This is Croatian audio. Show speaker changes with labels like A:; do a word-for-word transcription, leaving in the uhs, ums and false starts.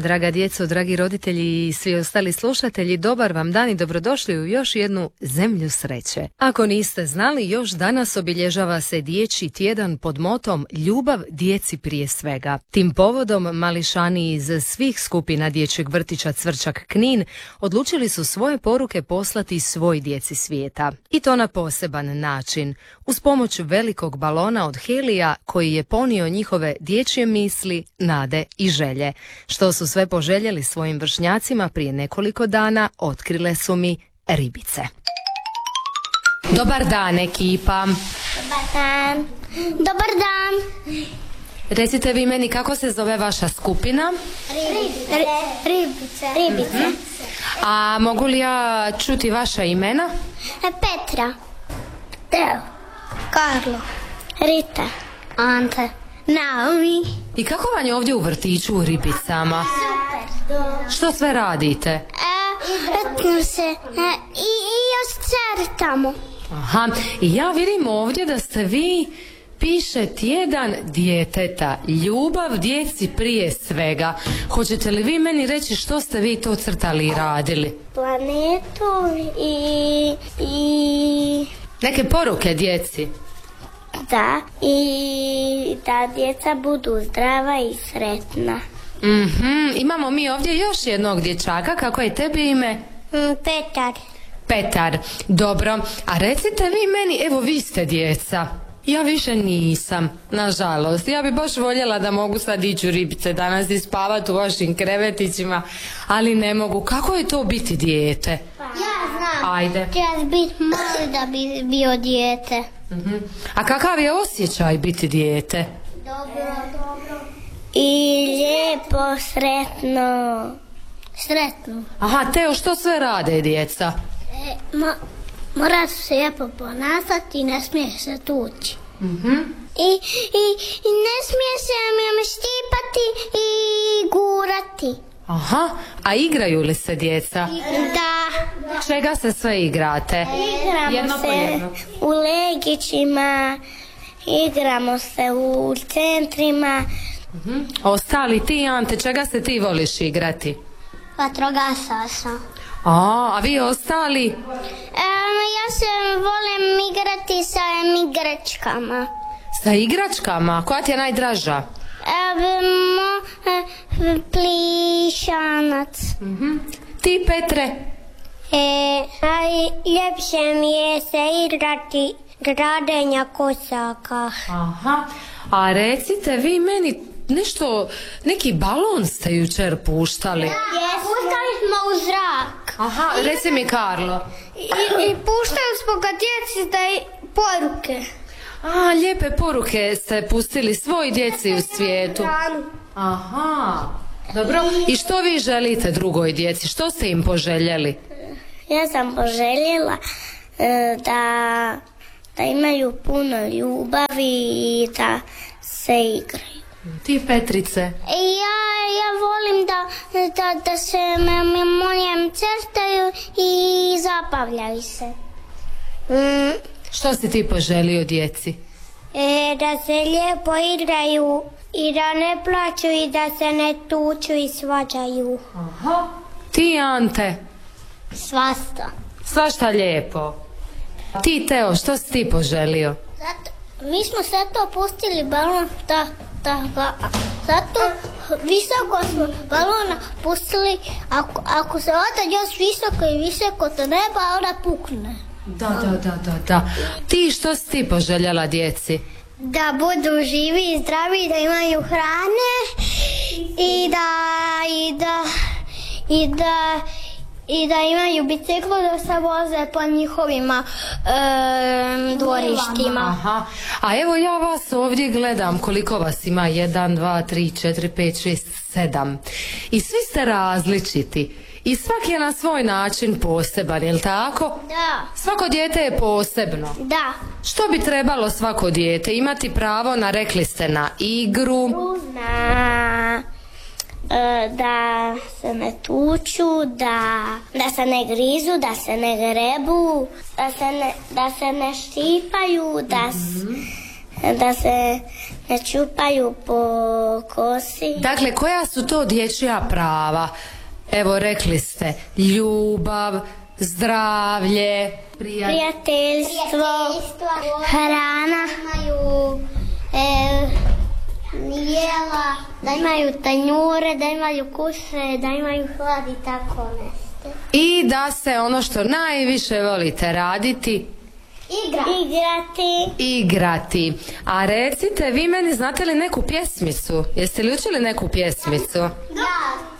A: Draga djeco, dragi roditelji i svi ostali slušatelji, dobar vam dan i dobrodošli u još jednu Zemlju sreće. Ako niste znali, još danas obilježava se Dječji tjedan pod motom Ljubav djeci prije svega. Tim povodom mališani iz svih skupina Dječjeg vrtića Cvrčak Knin odlučili su svoje poruke poslati svoj djeci svijeta. I to na poseban način, uz pomoć velikog balona od helija koji je ponio njihove dječje misli, nade i želje. Što su sve poželjeli svojim vršnjacima prije nekoliko dana, otkrile su mi ribice. Dobar dan, ekipa.
B: Dobar dan. Dobar dan.
A: Recite vi meni kako se zove vaša skupina?
B: Ribice. Ribice. Ribice.
A: Mm-hmm. A mogu li ja čuti vaša imena?
B: Petra. Teo. Karlo. Rita. Ante. Naomi.
A: I kako vam je ovdje u vrtiću u Ribicama?
B: Super.
A: Što sve radite?
B: E, Etno se e, i, i još crtamo.
A: Aha, i ja vidim ovdje da ste vi, piše tjedan djeteta, ljubav djeci prije svega. Hoćete li vi meni reći što ste vi to crtali i radili?
B: Planetu i... i...
A: Neke poruke djeci?
B: Da, i da djeca budu zdrava i sretna.
A: Mhm, imamo mi ovdje još jednog dječaka, kako je tebi ime?
B: Mm, Petar.
A: Petar, dobro, a recite vi meni, evo vi ste djeca. Ja više nisam, nažalost. Ja bi baš voljela da mogu sad ići u Ribice danas i spavati u vašim krevetićima, ali ne mogu. Kako je to biti dijete?
B: Ja znam.
A: Ajde.
B: Treba biti mali da bi bio dijete.
A: Uh-huh. A kakav je osjećaj biti dijete?
B: Dobro, dobro. I lijepo, sretno. Sretno.
A: Aha, Teo, što sve rade djeca?
B: E, ma, mora se lijepo ponasati i ne smije se tući.
A: Uh-huh.
B: I, i, I ne smije se me štipati i gurati.
A: Aha, a igraju li se djeca?
B: Da.
A: Čega se sve igrate?
B: Igramo
A: jedno
B: se
A: po jedno.
B: U legićima, igramo se u centrima.
A: Uh-huh. Ostali ti, Ante, čega se ti voliš igrati?
B: Vatrogasca sam.
A: A, a vi ostali?
B: E, ja se volim igrati sa igračkama.
A: Sa igračkama? Koja ti je najdraža?
B: E, mo, e, plišanac.
A: Uh-huh. Ti, Petre?
B: E, najljepše mi je se igrati gradenja kosaka.
A: Aha, a recite vi meni nešto, neki balon ste jučer puštali.
B: Da, puštali smo u zrak.
A: Aha, reci mi Karlo.
B: I, i puštali smo ga djeci da i poruke.
A: A, lijepe poruke ste pustili svoj djeci u svijetu. Aha, dobro. I što vi želite drugoj djeci? Što ste im poželjeli?
B: Ja sam poželjela e, da, da imaju puno ljubavi i da se igraju.
A: Ti, Petrice?
B: Ja, ja volim da, da, da se memorijem crtaju i zabavljaju se. Mm.
A: Što si ti poželio djeci?
B: E, da se lijepo igraju i da ne plaću i da se ne tuču i svađaju.
A: Aha. Ti, Ante?
B: Svašta.
A: Svašta lijepo. Ti, Teo, što si ti poželio?
B: Zato, mi smo sve to pustili balon da, da ga, zato visoko smo balona pustili, ako, ako se ode još visoko i visoko to neba, ona pukne.
A: Da, da, da, da, da. Ti, što si ti poželjela djeci?
B: Da budu živi i zdravi, da imaju hrane i da, i da, i da, i da imaju biciklu da se voze po njihovima e, dvorištima.
A: Aha. A evo ja vas ovdje gledam, koliko vas ima, jedan, dva, tri, četiri, pet, šest, sedam. I svi ste različiti. I svaki je na svoj način poseban, jel tako?
B: Da.
A: Svako dijete je posebno.
B: Da.
A: Što bi trebalo svako dijete? Imati pravo na, rekli ste, na igru.
B: Na, e, da se ne tuču, da, da se ne grizu, da se ne grebu, da se ne, da se ne štipaju, da, mm-hmm. da se da čupaju po kosi.
A: Dakle, koja su to dječja prava? Evo, rekli ste ljubav, zdravlje, prijateljstvo,
B: Prijateljstvo, hrana, imaju e, jela, da imaju tanjure, da imaju kuće, da imaju hlad i tako nešto.
A: i da se ono što najviše volite raditi,
B: Igra. Igrati.
A: igrati. A recite, vi meni znate li neku pjesmicu? Jeste li učili neku pjesmicu?
B: Da.